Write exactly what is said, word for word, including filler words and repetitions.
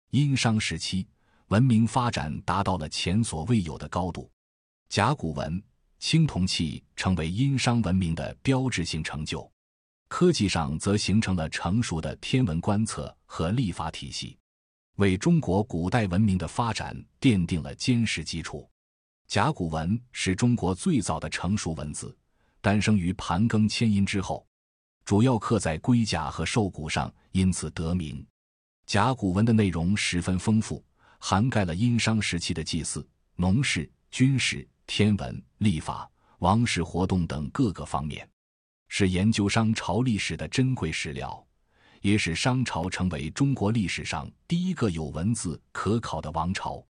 殷商时期，文明发展达到了前所未有的高度。甲骨文、青铜器成为殷商文明的标志性成就。科技上则形成了成熟的天文观测和历法体系，为中国古代文明的发展奠定了坚实基础。甲骨文是中国最早的成熟文字，诞生于盘庚迁殷之后，主要刻在龟甲和兽骨上，因此得名。甲骨文的内容十分丰富，涵盖了殷商时期的祭祀、农事、军事、天文、历法、王室活动等各个方面，是研究商朝历史的珍贵史料，也使商朝成为中国历史上第一个有文字可考的王朝。